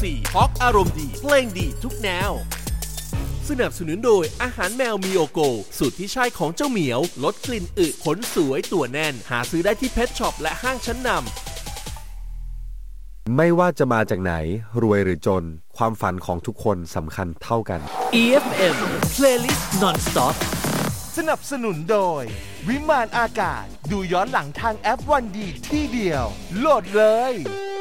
4ฮอกอารมณ์ดีเพลงดีทุกแนวสนับสนุนโดยอาหารแมวมีโอโกสูตรที่ใช่ของเจ้าเหมียวลดกลิ่นอึขนสวยตัวแน่นหาซื้อได้ที่เพทช็อปและห้างชั้นนำไม่ว่าจะมาจากไหนรวยหรือจนความฝันของทุกคนสำคัญเท่ากัน EFM Playlist Non-Stop สนับสนุนโดยวิมานอากาศดูย้อนหลังทางแอปวันดีที่เดียวโหลดเลย